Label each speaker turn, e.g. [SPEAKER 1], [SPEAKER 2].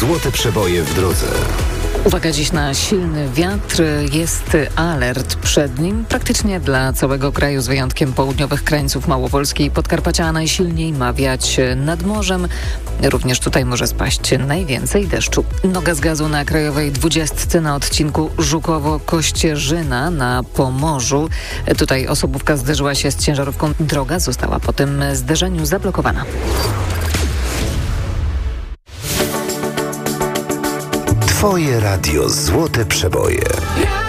[SPEAKER 1] Złote przeboje w drodze.
[SPEAKER 2] Uwaga dziś na silny wiatr. Jest alert przed nim praktycznie dla całego kraju z wyjątkiem południowych krańców Małopolski i Podkarpacia, a najsilniej ma wiać nad morzem. Również tutaj może spaść najwięcej deszczu. Noga z gazu na krajowej 20 na odcinku Żukowo-Kościerzyna na Pomorzu. Tutaj osobówka zderzyła się z ciężarówką. Droga została po tym zderzeniu zablokowana.
[SPEAKER 1] Twoje radio Złote Przeboje.